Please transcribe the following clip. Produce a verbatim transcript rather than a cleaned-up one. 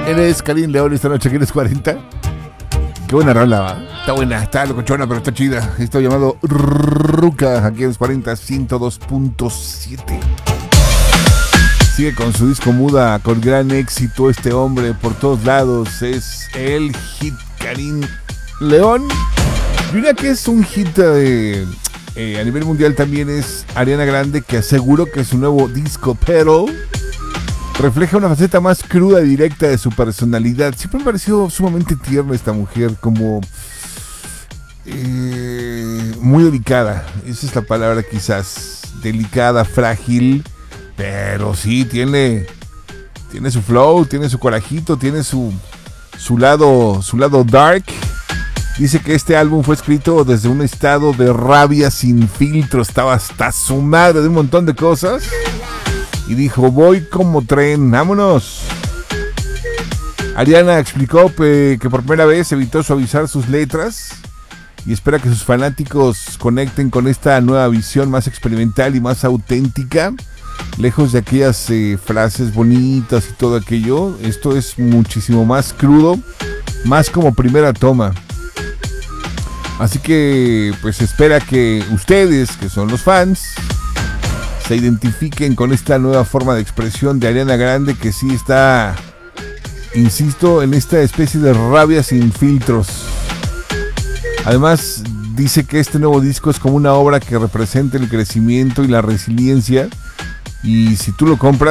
Eres Karim León esta noche, que eres cuarenta. Qué buena rola, ¿va? Está buena, está locochona, pero está chida. Esto llamado Ruca, aquí en los cuarenta, ciento dos punto siete. Sigue con su disco Muda, con gran éxito este hombre por todos lados. Es el hit Karim León. Y una que es un hit de, eh, a nivel mundial también es Ariana Grande, que aseguró que su nuevo disco Pero refleja una faceta más cruda y directa de su personalidad. Siempre me ha parecido sumamente tierna esta mujer, como eh, muy delicada. Esa es la palabra, quizás. Delicada, frágil, pero sí tiene tiene su flow, tiene su corajito, tiene su su lado su lado dark. Dice que este álbum fue escrito desde un estado de rabia sin filtro. Estaba hasta su madre de un montón de cosas y dijo: voy como tren, vámonos. Ariana explicó que por primera vez evitó suavizar sus letras y espera que sus fanáticos conecten con esta nueva visión más experimental y más auténtica, lejos de aquellas eh, frases bonitas y todo aquello. Esto es muchísimo más crudo, más como primera toma. Así que pues espera que ustedes, que son los fans, se identifiquen con esta nueva forma de expresión de Ariana Grande, que sí está, insisto, en esta especie de rabia sin filtros. Además, dice que este nuevo disco es como una obra que representa el crecimiento y la resiliencia, y si tú lo compras,